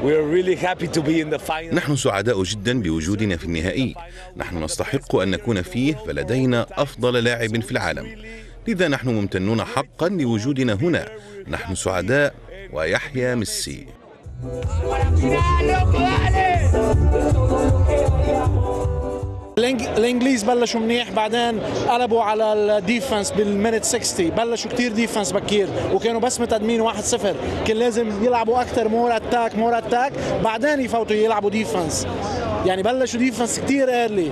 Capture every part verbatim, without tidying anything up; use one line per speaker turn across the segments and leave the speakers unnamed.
نحن سعداء جدا بوجودنا في النهائي. نحن نستحق أن نكون فيه، فلدينا أفضل لاعب في العالم، لذا نحن ممتنون حقا لوجودنا هنا. نحن سعداء، ويحيى ميسي.
الانجليز بلشوا منيح، بعدين قلبوا على الديفنس بالمينت ستين، بلشوا كتير ديفنس بكير وكانوا بس متقدمين واحد صفر، كان لازم يلعبوا اكثر، مور اتاك مور اتاك بعدين يفوتوا يلعبوا ديفنس، يعني بلشوا ديفنس كتير ايرلي.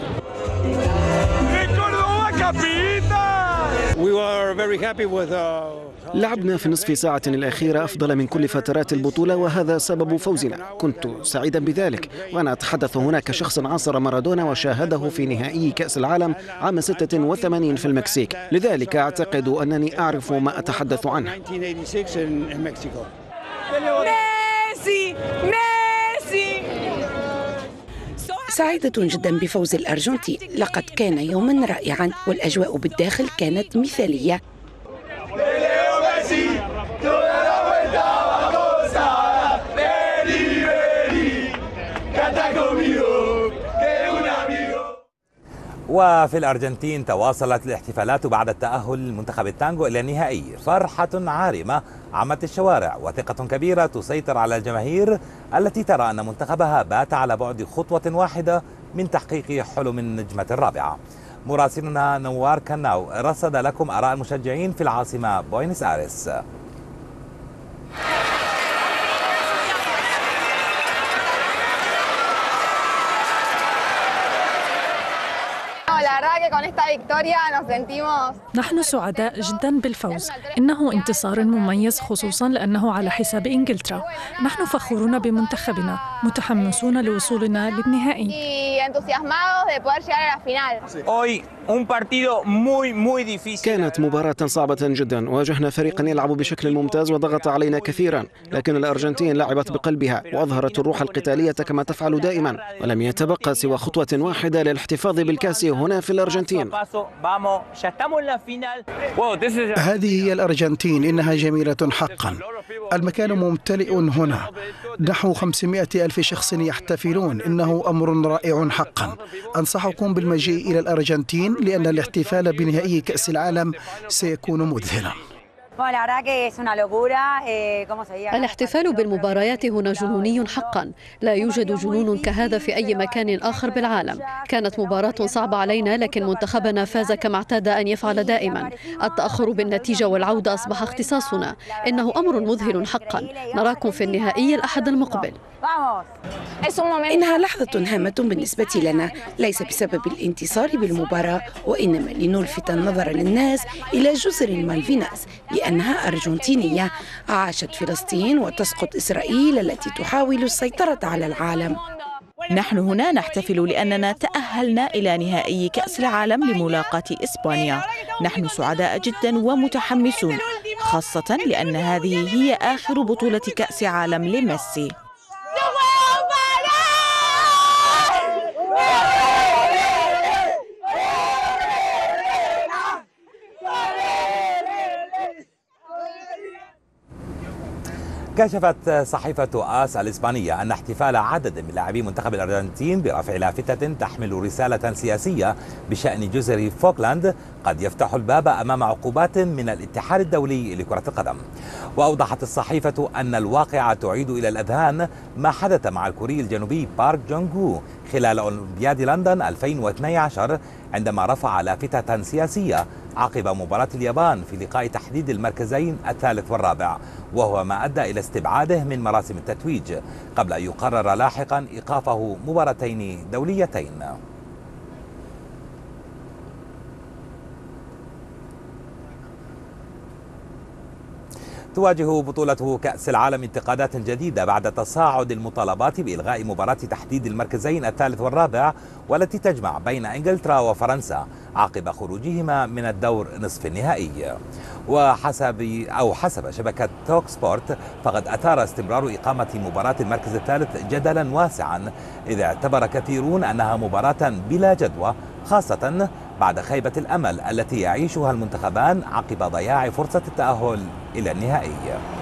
لعبنا في نصف ساعة الأخيرة أفضل من كل فترات البطولة، وهذا سبب فوزنا. كنت سعيدا بذلك، وأنا أتحدث هنا كشخص عاصر مارادونا وشاهده في نهائي كأس العالم عام ستة وثمانين في المكسيك، لذلك أعتقد أنني أعرف ما أتحدث عنه.
ميسي ميسي. سعيدة جدا بفوز الأرجنتين، لقد كان يوما رائعا والأجواء بالداخل كانت مثالية.
وفي الأرجنتين تواصلت الاحتفالات بعد التأهل المنتخب التانغو إلى النهائي. فرحة عارمة عمت الشوارع وثقة كبيرة تسيطر على الجماهير التي ترى أن منتخبها بات على بعد خطوة واحدة من تحقيق حلم النجمة الرابعة. مراسلنا نوار كناو رصد لكم آراء المشجعين في العاصمة بوينس آيرس.
نحن سعداء جدا بالفوز، إنه انتصار مميز خصوصا لأنه على حساب إنجلترا. نحن فخورون بمنتخبنا، متحمسون لوصولنا للنهائي.
كانت مباراة صعبة جدا، واجهنا فريقا يلعب بشكل ممتاز وضغط علينا كثيرا، لكن الأرجنتين لعبت بقلبها وأظهرت الروح القتالية كما تفعل دائما، ولم يتبقى سوى خطوة واحدة للاحتفاظ بالكأس هنا في الأرجنتين.
هذه هي الأرجنتين، إنها جميلة حقا. المكان ممتلئ هنا، نحو خمسمائة ألف شخص يحتفلون، إنه أمر رائع حقا. أنصحكم بالمجيء إلى الأرجنتين لأن الاحتفال بنهائي كأس العالم سيكون مذهلا.
الاحتفال بالمباريات هنا جنوني حقا، لا يوجد جنون كهذا في أي مكان آخر بالعالم. كانت مباراة صعبة علينا، لكن منتخبنا فاز كما اعتاد أن يفعل دائما. التأخر بالنتيجة والعودة أصبح اختصاصنا، إنه أمر مذهل حقا. نراكم في النهائي الأحد المقبل.
إنها لحظة هامة بالنسبة لنا، ليس بسبب الانتصار بالمباراة، وإنما لنلفت النظر للناس إلى جزر المالفيناس، لأنها أرجنتينية. عاشت فلسطين وتسقط إسرائيل التي تحاول السيطرة على العالم.
نحن هنا نحتفل لأننا تأهلنا إلى نهائي كأس العالم لملاقاة إسبانيا. نحن سعداء جدا ومتحمسون، خاصة لأن هذه هي آخر بطولة كأس عالم لميسي.
كشفت صحيفة آس الإسبانية أن احتفال عدد من لاعبي منتخب الأرجنتين برفع لافتة تحمل رسالة سياسية بشأن جزر فوكلاند قد يفتح الباب أمام عقوبات من الاتحاد الدولي لكرة القدم. وأوضحت الصحيفة أن الواقعة تعيد إلى الأذهان ما حدث مع الكوري الجنوبي بارك جونغ خلال أولمبياد لندن ألفين واثني عشر، عندما رفع لافتة سياسية عقب مباراة اليابان في لقاء تحديد المركزين الثالث والرابع، وهو ما أدى إلى استبعاده من مراسم التتويج قبل أن يقرر لاحقا إيقافه مباراتين دوليتين. تواجه بطولة كأس العالم انتقادات جديدة بعد تصاعد المطالبات بإلغاء مباراة تحديد المركزين الثالث والرابع، والتي تجمع بين إنجلترا وفرنسا عقب خروجهما من الدور نصف النهائي. وحسب أو حسب شبكة توك سبورت، فقد أثار استمرار إقامة مباراة المركز الثالث جدلا واسعا، إذ اعتبر كثيرون أنها مباراة بلا جدوى، خاصة بعد خيبة الأمل التي يعيشها المنتخبان عقب ضياع فرصة التأهل إلى النهائي.